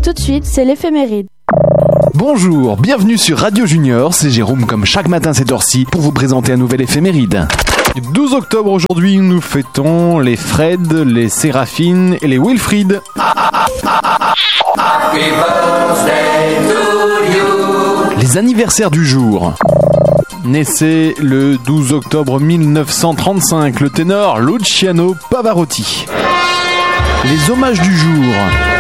Tout de suite, c'est l'éphéméride. Bonjour, bienvenue sur Radio Junior, c'est Jérôme comme chaque matin cette heure-ci pour vous présenter un nouvel éphéméride. 12 octobre aujourd'hui, nous fêtons les Fred, les Séraphine et les Wilfried. Les anniversaires du jour. Naissait le 12 octobre 1935 le ténor Luciano Pavarotti. Les hommages du jour.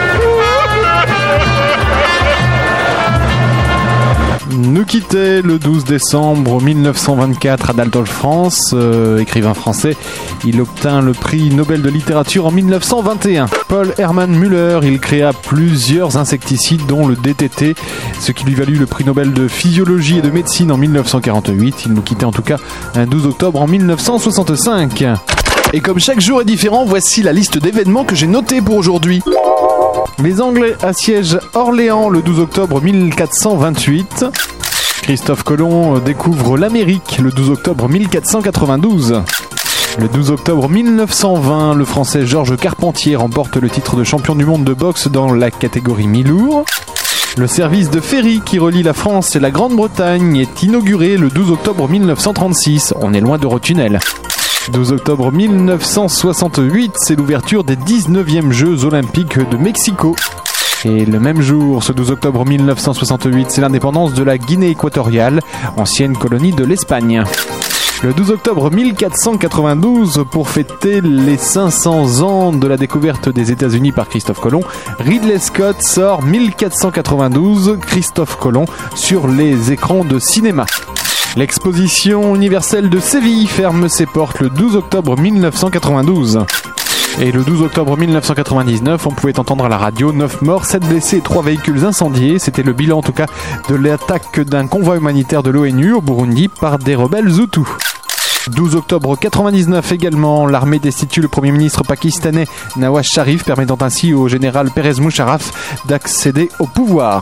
Nous quittait le 12 décembre 1924 Adolphe France, écrivain français. Il obtint le prix Nobel de littérature en 1921. Paul Hermann Müller, il créa plusieurs insecticides dont le DDT, ce qui lui valut le prix Nobel de physiologie et de médecine en 1948. Il nous quittait en tout cas un 12 octobre en 1965. Et comme chaque jour est différent, voici la liste d'événements que j'ai notés pour aujourd'hui. Les Anglais assiègent Orléans le 12 octobre 1428. Christophe Colomb découvre l'Amérique le 12 octobre 1492. Le 12 octobre 1920, le Français Georges Carpentier remporte le titre de champion du monde de boxe dans la catégorie mi-lourd. Le service de ferry qui relie la France et la Grande-Bretagne est inauguré le 12 octobre 1936. On est loin d'Eurotunnel. 12 octobre 1968, c'est l'ouverture des 19e Jeux Olympiques de Mexico. Et le même jour, ce 12 octobre 1968, c'est l'indépendance de la Guinée équatoriale, ancienne colonie de l'Espagne. Le 12 octobre 1492, pour fêter les 500 ans de la découverte des États-Unis par Christophe Colomb, Ridley Scott sort 1492, Christophe Colomb, sur les écrans de cinéma. L'exposition universelle de Séville ferme ses portes le 12 octobre 1992. Et le 12 octobre 1999, on pouvait entendre à la radio 9 morts, 7 blessés et 3 véhicules incendiés. C'était le bilan en tout cas de l'attaque d'un convoi humanitaire de l'ONU au Burundi par des rebelles Hutus. 12 octobre 99 également, l'armée destitue le premier ministre pakistanais Nawaz Sharif, permettant ainsi au général Pervez Musharraf d'accéder au pouvoir.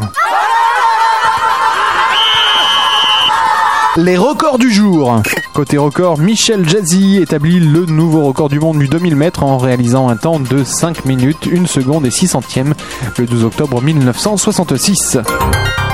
Les records du jour. Côté record, Michel Jazzy établit le nouveau record du monde du 2000 mètres en réalisant un temps de 5 minutes, 1 seconde et 6 centièmes le 12 octobre 1966.